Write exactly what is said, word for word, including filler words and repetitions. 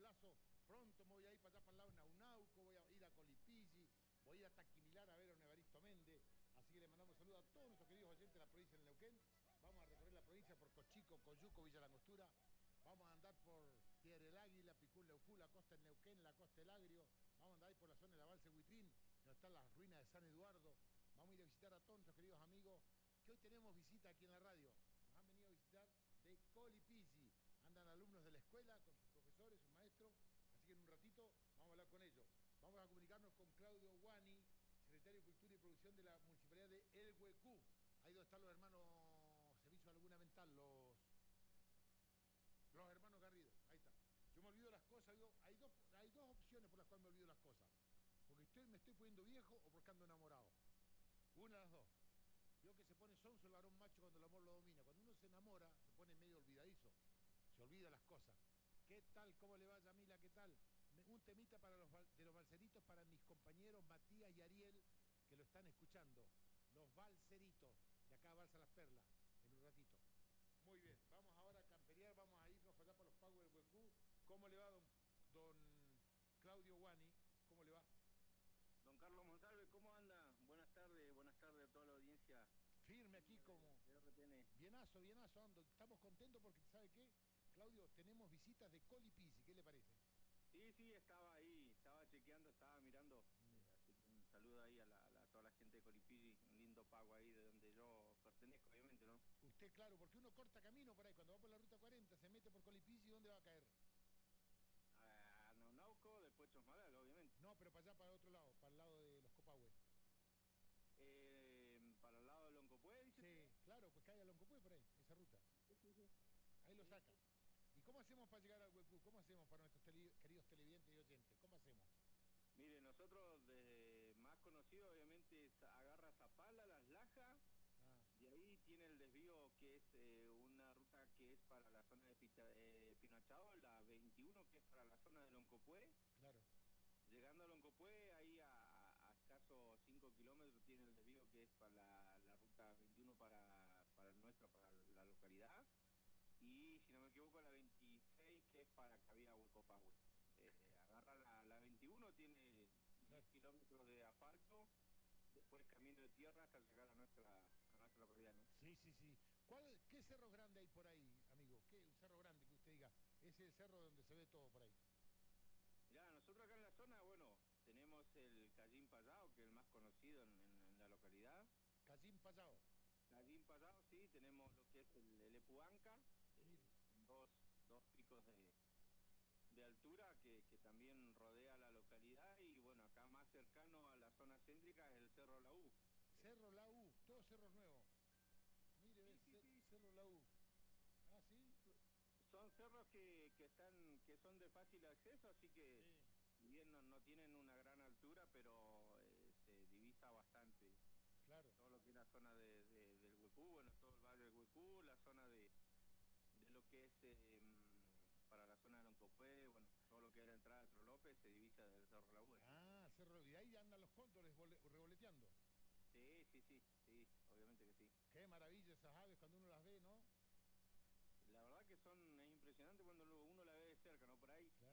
golazo. Pronto me voy a ir para allá para el lado de Naunauco, voy a ir a Colipilli, voy a ir a Taquimilar a ver a don Evaristo Méndez. Así que le mandamos saludos a todos nuestros queridos oyentes de la provincia de Neuquén. Vamos a recorrer la provincia por Cochico, Coyuco, Villa Langostura. Vamos a andar por Piedra del Águila, Picún, Leufú, la costa del Neuquén, la costa del Agrio. Vamos a andar ahí por la zona de la Balsa Huitrín, donde están las ruinas de San Eduardo. Vamos a ir a visitar a todos nuestros queridos amigos, que hoy tenemos visita aquí en la radio. Nos han venido a visitar de Colipilli. Andan alumnos de la escuela con sus profesores, sus maestros. Así que en un ratito vamos a hablar con ellos. Vamos a comunicarnos con Claudio Guani, secretario de Cultura y Producción de la Municipalidad de El Huecú. Ahí donde están los hermanos Servicio Alguna Mental, los, los hermanos Garrido. Ahí está. Yo me olvido las cosas. Yo, hay, dos, hay dos opciones por las cuales me olvido las cosas. Porque estoy, me estoy poniendo viejo o porque ando enamorado. Una de las dos. Veo que se pone sonso el varón macho cuando el amor lo domina. Cuando uno se enamora, se pone medio olvidadizo. Se olvida las cosas. ¿Qué tal? ¿Cómo le va, Yamila? ¿Qué tal? Un temita para los, de los balseritos para mis compañeros Matías y Ariel, que lo están escuchando. Los balseritos de acá a Balsa Las Perlas, en un ratito. Muy bien, vamos ahora a camperiar, vamos a irnos para allá para los pagos del Huecú. ¿Cómo le va, don, don Claudio Guani? ¿Cómo le va? Don Carlos Monsalve, ¿cómo anda? Buenas tardes, buenas tardes a toda la audiencia. Firme aquí como... de R T N. Bienazo, bienazo, ando. Estamos contentos porque, ¿sabe qué? Claudio, tenemos visitas de Colipilli, ¿qué le parece? Sí, sí, estaba ahí, estaba chequeando, estaba mirando. Mm. Así que un saludo ahí a, la, a, la, a toda la gente de Colipilli, un lindo pago ahí de donde yo pertenezco, obviamente, ¿no? Usted, claro, porque uno corta camino por ahí, cuando va por la ruta cuarenta, se mete por Colipilli, ¿dónde va a caer? A Naunauco, después Chosmalal, obviamente. No, pero para allá, para el otro lado, para el lado de los Copahue. Eh, ¿Para el lado de Loncopué, dice? Sí, claro, pues cae a Loncopué por ahí, esa ruta. Sí, sí, sí. Ahí lo saca. ¿Y cómo hacemos para llegar al Huecú? ¿Cómo hacemos para nuestros tele, queridos televidentes y oyentes? ¿Cómo hacemos? Mire, nosotros desde más conocido, obviamente, agarra Zapala, Las Lajas. Ah. De ahí tiene el desvío que es eh, una ruta que es para la zona de Pita, eh, Pinachao, la veintiuno que es para la zona de Loncopué. Claro. Llegando a Loncopué, ahí a, a escasos cinco kilómetros tiene el desvío que es para la, la ruta veintiuno para, para nuestra, para la localidad. Y si no me equivoco, la veintiséis que es para Cabía Huecopahue. Eh, agarra la, la veintiuno, tiene diez kilómetros de asfalto, después camino de tierra hasta llegar a nuestra, a nuestra localidad, ¿no? Sí, sí, sí. ¿Cuál, ¿Qué cerro grande hay por ahí, amigo? ¿Qué un cerro grande que usted diga? Es el cerro donde se ve todo por ahí. Mirá, nosotros acá en la zona, bueno, tenemos el Callín Payao, que es el más conocido en, en, en la localidad. Callín Payao. Callín Payao, sí, tenemos lo que es el, el Epuanca, eh, dos, dos picos de, de altura que, que también rodea la localidad, y bueno, acá más cercano a la zona céntrica es el Cerro La U. Cerro La U, todos cerros nuevos. Mire, sí, ves, sí, sí. Cerro La U. Ah, sí. Son cerros que, que están que son de fácil acceso, así que sí. Bien no, no tienen una gran altura, pero eh, se divisa bastante. Claro. Todo lo que es la zona de, de, del Huecú, bueno, todo el barrio del Huecú, la zona de, de lo que es eh, para la zona de Loncopué, bueno, todo lo que es la entrada de Tro López se divisa del Cerro La U. Ah, Cerro, y ahí andan los cóndores revoleteando. Sí, sí, sí, sí, obviamente que sí. Qué maravilla esas aves cuando uno las ve, ¿no? La verdad que son, es impresionante cuando uno la ve de cerca, ¿no? Por ahí, claro.